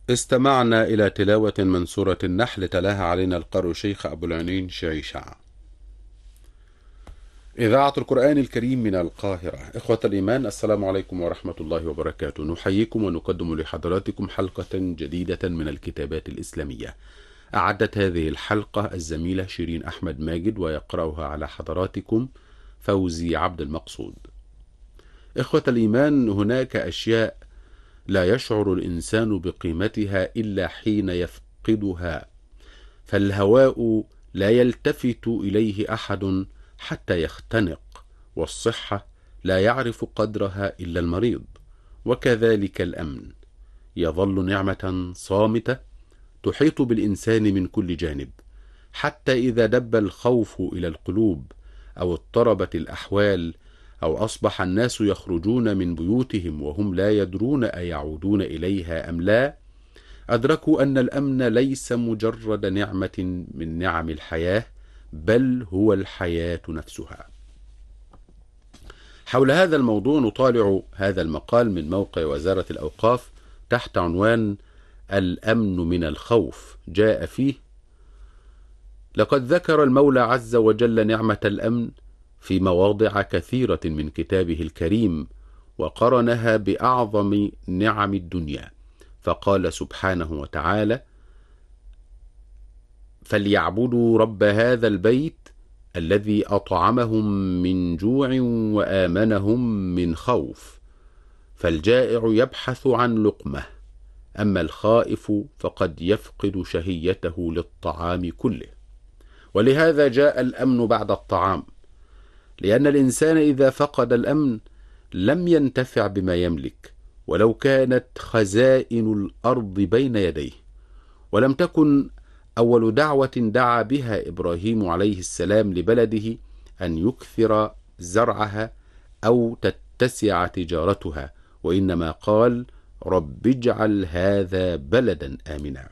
استمعنا إلى تلاوة من سورة النحل تلاها علينا القارئ شيخ أبو العنين شعيشع. إذاعة القرآن الكريم من القاهرة. إخوة الإيمان، السلام عليكم ورحمة الله وبركاته. نحييكم ونقدم لحضراتكم حلقة جديدة من الكتابات الإسلامية. أعدت هذه الحلقة الزميلة شيرين أحمد ماجد، ويقرأها على حضراتكم فوزي عبد المقصود. إخوة الإيمان، هناك أشياء لا يشعر الإنسان بقيمتها إلا حين يفقدها، فالهواء لا يلتفت إليه أحد حتى يختنق، والصحة لا يعرف قدرها إلا المريض، وكذلك الأمن يظل نعمة صامتة تحيط بالإنسان من كل جانب، حتى إذا دب الخوف إلى القلوب أو اضطربت الأحوال أو أصبح الناس يخرجون من بيوتهم وهم لا يدرون أيعودون إليها أم لا، أدركوا أن الأمن ليس مجرد نعمة من نعم الحياة، بل هو الحياة نفسها. حول هذا الموضوع نطالع هذا المقال من موقع وزارة الأوقاف تحت عنوان الأمن من الخوف. جاء فيه: لقد ذكر المولى عز وجل نعمة الأمن في مواضع كثيرة من كتابه الكريم، وقرنها بأعظم نعم الدنيا، فقال سبحانه وتعالى: فليعبدوا رب هذا البيت الذي أطعمهم من جوع وآمنهم من خوف. فالجائع يبحث عن لقمة، أما الخائف فقد يفقد شهيته للطعام كله. ولهذا جاء الأمن بعد الطعام، لأن الإنسان إذا فقد الأمن لم ينتفع بما يملك، ولو كانت خزائن الأرض بين يديه. ولم تكن أول دعوة دعا بها إبراهيم عليه السلام لبلده أن يكثر زرعها أو تتسع تجارتها، وإنما قال: رب اجعل هذا بلدا آمنا.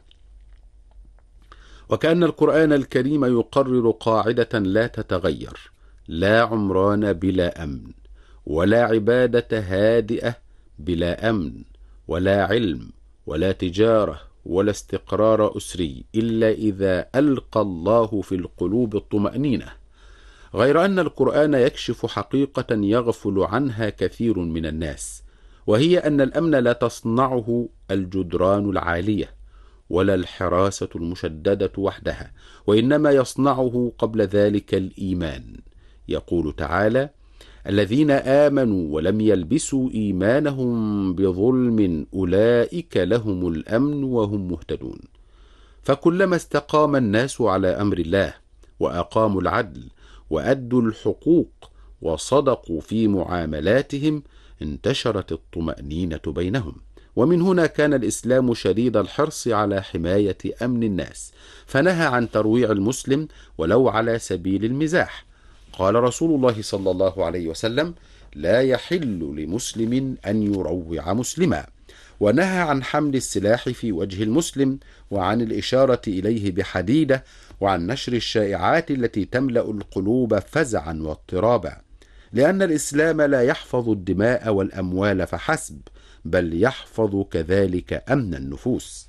وكأن القرآن الكريم يقرر قاعدة لا تتغير: لا عمران بلا أمن، ولا عبادة هادئة بلا أمن، ولا علم، ولا تجارة، ولا استقرار أسري إلا إذا ألقى الله في القلوب الطمأنينة. غير أن القرآن يكشف حقيقة يغفل عنها كثير من الناس، وهي أن الأمن لا تصنعه الجدران العالية ولا الحراسة المشددة وحدها، وإنما يصنعه قبل ذلك الإيمان. يقول تعالى: الذين آمنوا ولم يلبسوا إيمانهم بظلم أولئك لهم الأمن وهم مهتدون. فكلما استقام الناس على أمر الله وأقاموا العدل وأدوا الحقوق وصدقوا في معاملاتهم انتشرت الطمأنينة بينهم. ومن هنا كان الإسلام شديد الحرص على حماية أمن الناس، فنهى عن ترويع المسلم ولو على سبيل المزاح. قال رسول الله صلى الله عليه وسلم: لا يحل لمسلم أن يروع مسلما. ونهى عن حمل السلاح في وجه المسلم، وعن الإشارة إليه بحديدة، وعن نشر الشائعات التي تملأ القلوب فزعا واضطرابا، لأن الإسلام لا يحفظ الدماء والأموال فحسب، بل يحفظ كذلك أمن النفوس.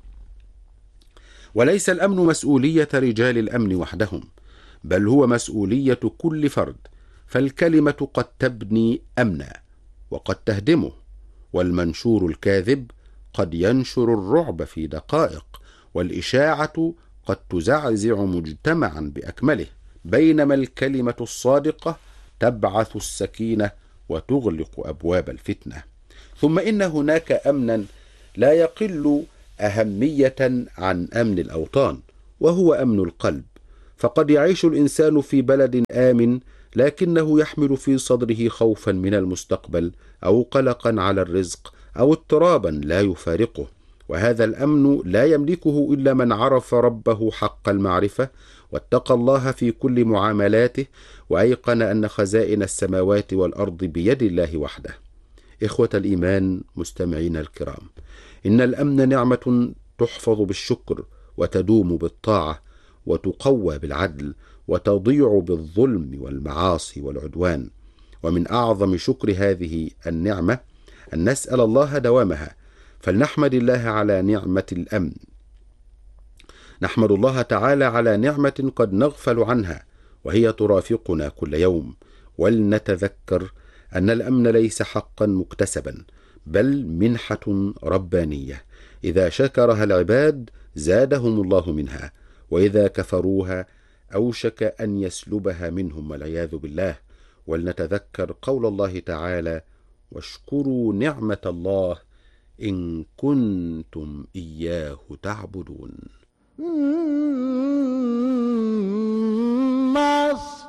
وليس الأمن مسؤولية رجال الأمن وحدهم، بل هو مسؤولية كل فرد، فالكلمة قد تبني أمنا وقد تهدمه، والمنشور الكاذب قد ينشر الرعب في دقائق، والإشاعة قد تزعزع مجتمعا بأكمله، بينما الكلمة الصادقة تبعث السكينة وتغلق أبواب الفتنة. ثم إن هناك أمنا لا يقل أهمية عن أمن الأوطان، وهو أمن القلب. فقد يعيش الإنسان في بلد آمن، لكنه يحمل في صدره خوفا من المستقبل، أو قلقا على الرزق، أو اضطرابا لا يفارقه. وهذا الأمن لا يملكه إلا من عرف ربه حق المعرفة، واتقى الله في كل معاملاته، وأيقن أن خزائن السماوات والأرض بيد الله وحده. إخوة الإيمان مستمعين الكرام، إن الأمن نعمة تحفظ بالشكر، وتدوم بالطاعة، وتقوى بالعدل، وتضيع بالظلم والمعاصي والعدوان. ومن أعظم شكر هذه النعمة أن نسأل الله دوامها، فلنحمد الله على نعمة الأمن. نحمد الله تعالى على نعمة قد نغفل عنها وهي ترافقنا كل يوم، ولنتذكر أن الأمن ليس حقا مكتسبا بل منحة ربانية، إذا شكرها العباد زادهم الله منها، وإذا كفروها أوشك أن يسلبها منهم والعياذ بالله. ولنتذكر قول الله تعالى: واشكروا نعمة الله إن كنتم إياه تعبدون. مع